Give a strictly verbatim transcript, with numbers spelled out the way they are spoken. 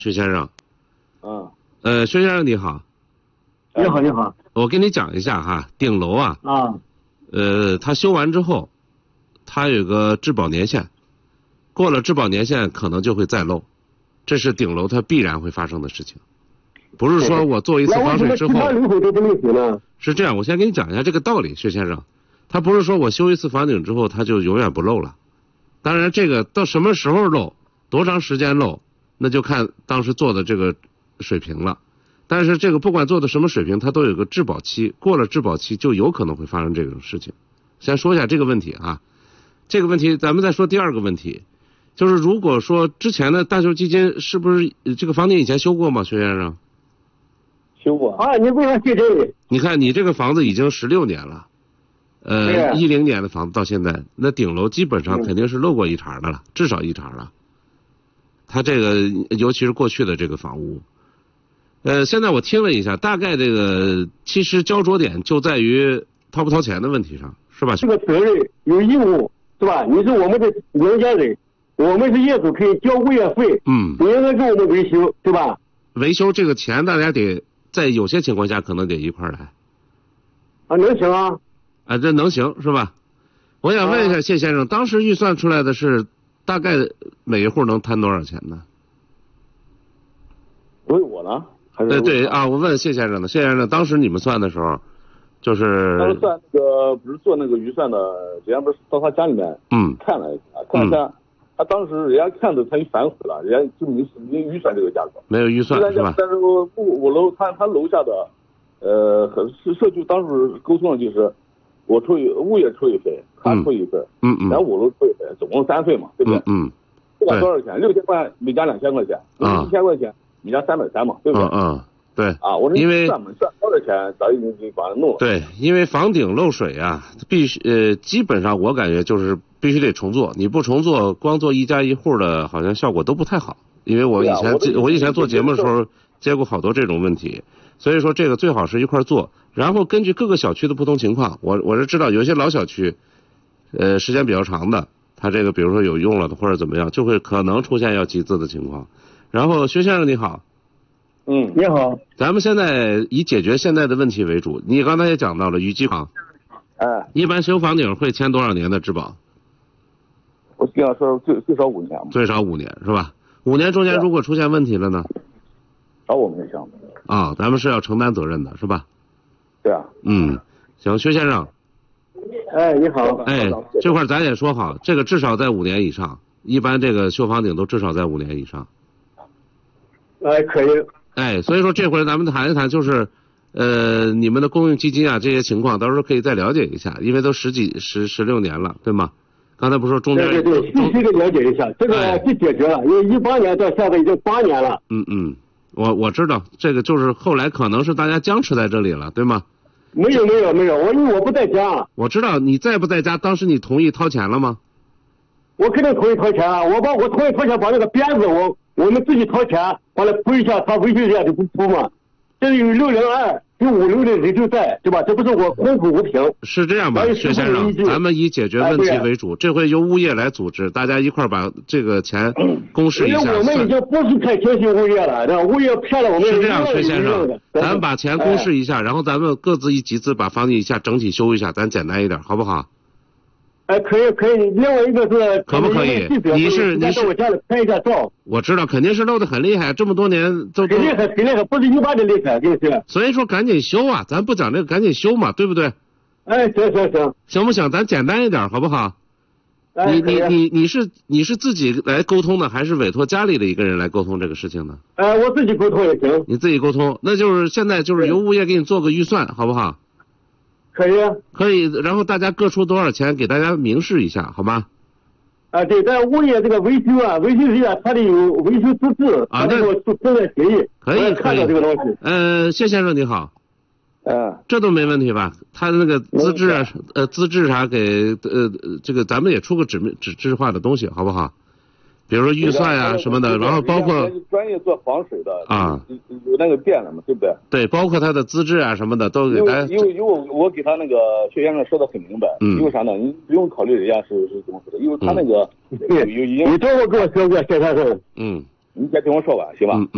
薛先生。 嗯。 呃，薛先生你好。 你好，你好。 我跟你讲一下哈，顶楼啊。 啊。 呃，他修完之后，他有个质保年限，过了质保年限可能就会再漏，这是顶楼它必然会发生的事情。不是说我做一次防水之后。 那为什么其他楼会都不能修呢？ 是这样，我先给你讲一下这个道理，薛先生。他不是说我修一次房顶之后它就永远不漏了。当然这个到什么时候漏，多长时间漏，那就看当时做的这个水平了。但是这个不管做的什么水平，它都有个质保期，过了质保期就有可能会发生这种事情。先说一下这个问题啊，这个问题咱们再说第二个问题，就是如果说之前的大修基金是不是这个房顶以前修过吗，薛先生？ 修过啊，你为啥记这个？ 你看你这个房子已经十六年了。呃，一零年的房子到现在，那顶楼基本上肯定是漏过一茬的了，至少一茬了。它这个尤其是过去的这个房屋，呃，现在我听了一下，大概这个其实焦灼点就在于掏不掏钱的问题上，是吧？ 这个责任有义务，是吧？你是我们的人家人，我们是业主，可以交物业费， 嗯， 你应该给我们维修，对吧？ 维修这个钱大家得在有些情况下可能得一块儿来。 啊，能行啊。 啊，这能行是吧？我想问一下谢先生，啊、当时预算出来的是大概每一户能摊多少钱呢？ 问我呢？还是对对啊，我问谢先生呢。谢先生，当时你们算的时候，就是当时算那个不是做那个预算的，人家不是到他家里面嗯看了一下，看了一下，嗯、他当时人家看的他就反悔了，人家就没没预算这个价格， 没有预算是吧？ 但是我我楼他他楼下的呃和社社区当时沟通的就是。我出一物业出一费，他出一费， 嗯嗯， 然后五楼出一费，总共三费嘛，对不对？ 嗯嗯， 不管多少钱，六千块每家两千块钱，一千块钱每家三百三嘛，对不对？ 嗯嗯，对。 啊，我因为算算多少钱，早已经给把它弄了。 对，因为房顶漏水啊，必须呃，基本上我感觉就是必须得重做，你不重做，光做一家一户的，好像效果都不太好。因为我以前、啊、我, 我以前做节目的时候接过好多这种问题。所以说这个最好是一块做，然后根据各个小区的不同情况，我我是知道有些老小区，呃时间比较长的，它这个比如说有用了的或者怎么样，就会可能出现要集资的情况。然后薛先生你好， 嗯，你好， 咱们现在以解决现在的问题为主。你刚才也讲到了雨季房， 哎， 一般修房顶会签多少年的质保？ 我经常说最最少五年嘛， 最少五年是吧？五年中间如果出现问题了呢？ 找我们就行。 啊，咱们是要承担责任的，是吧？ 对啊。 嗯，行，薛先生。 哎，你好。 哎，这块咱也说好，这个至少在五年以上，一般这个修房顶都至少在五年以上。 哎，可以。 哎，所以说这回咱们谈一谈，就是呃你们的公用基金啊这些情况，到时候可以再了解一下，因为都十几十十六年了，对吗？刚才不是说中间对对对，细细的了解一下，这个就解决了，因为一八年到现在已经八年了。 嗯嗯。我我知道这个就是后来可能是大家僵持在这里了，对吗？ 没有没有没有，我因为我不在家。 我知道你在不在家，当时你同意掏钱了吗？ 我肯定同意掏钱啊！我把我同意掏钱，把那个鞭子我我们自己掏钱，把它铺一下，他维修一下就不铺嘛。这有六零二，有五楼的人就在，对吧？这不是我空口无凭。 是这样吧，薛先生，咱们以解决问题为主，这回由物业来组织，大家一块儿把这个钱公示一下。 因为我们已经不是太相信物业了，对吧？物业骗了我们。 是这样，薛先生，咱们把钱公示一下，然后咱们各自一集资，把房子一下整体修一下，咱简单一点，好不好？ 哎，可以可以。另外一个是可不可以？你是你是我家里拍一下照。 我知道，肯定是漏得很厉害，这么多年都很厉害，很厉害，不是一般的厉害，跟你说。 所以说赶紧修啊，咱不讲这个，赶紧修嘛，对不对？ 哎，行行行， 行不行？咱简单一点，好不好？ 哎、 你你你你是你是自己来沟通呢，还是委托家里的一个人来沟通这个事情呢？ 哎、呃，我自己沟通也行。 你自己沟通，那就是现在就是由物业给你做个预算，好不好？ 可以。 可以，然后大家各出多少钱，给大家明示一下，好吗？ 啊，对，但物业这个维修啊，维修一下，他得有维修资质啊，那个是正在协议。 可以可以。 这个东西。 呃，谢先生你好。 嗯。 这都没问题吧？他那个资质啊，呃，资质啥给呃这个咱们也出个纸面纸质化的东西，好不好？比如说预算啊什么的，然后包括专业做防水的啊， 有那个店了嘛，对不对？ 对，包括他的资质啊什么的都给他。 因为因为我我给他那个薛先生说的很明白， 嗯， 因为啥呢？你不用考虑人家是是怎么说的，因为他那个有有已经。 你这么跟我说过，薛先生。 嗯。 你先听我说完，行吧？ 嗯。